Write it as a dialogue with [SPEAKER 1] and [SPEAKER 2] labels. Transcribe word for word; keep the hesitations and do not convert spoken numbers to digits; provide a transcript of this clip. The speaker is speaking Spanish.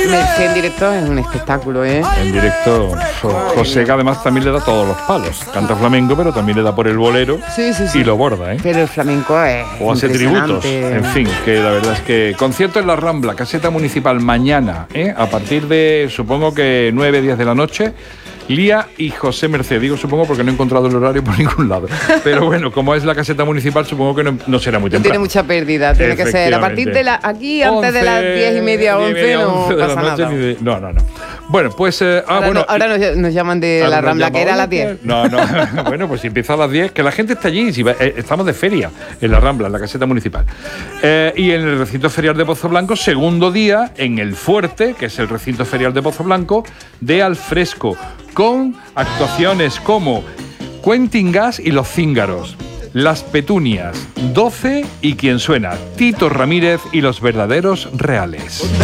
[SPEAKER 1] Merced en directo es un espectáculo, ¿eh?
[SPEAKER 2] En directo, José, que además también le da todos los palos. Canta flamenco, pero también le da por el bolero
[SPEAKER 1] sí, sí, sí.
[SPEAKER 2] y lo borda, ¿eh?
[SPEAKER 1] Pero el flamenco es
[SPEAKER 2] o hace tributos, en fin, que la verdad es que concierto en la Rambla, caseta municipal mañana, ¿eh? A partir de, supongo que nueve, diez de la noche. Lía y José Merced, digo supongo porque no he encontrado el horario por ningún lado. Pero bueno, como es la caseta municipal, supongo que no, no será muy temprano.
[SPEAKER 1] Tiene mucha pérdida, tiene que ser a partir de la, aquí antes de las diez y media, once, no pasa nada.
[SPEAKER 2] De, no, no, no. Bueno, pues... Eh, ah,
[SPEAKER 1] ahora
[SPEAKER 2] bueno,
[SPEAKER 1] no, ahora nos, nos llaman de la Rambla, que era a las diez.
[SPEAKER 2] No, no, bueno, pues si empieza a las diez, que la gente está allí, si va, eh, estamos de feria en la Rambla, en la caseta municipal. Eh, y en el recinto ferial de Pozo Blanco, segundo día, en el Fuerte, que es el recinto ferial de Pozo Blanco, de Alfresco, con actuaciones como Quentin Gas y Los Cíngaros, Las Petunias, doce y quien suena, Tito Ramírez y Los Verdaderos Reales.